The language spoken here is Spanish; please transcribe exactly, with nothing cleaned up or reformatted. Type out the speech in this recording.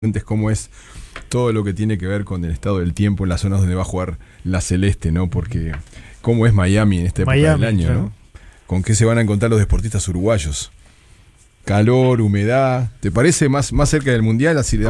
cómo es todo lo que tiene que ver con el estado del tiempo en las zonas donde va a jugar la Celeste, ¿no? Porque cómo es Miami en esta época Miami, del año, claro. ¿no? ¿Con qué se van a encontrar los deportistas uruguayos? Calor, humedad. ¿Te parece más, más cerca del Mundial? Así le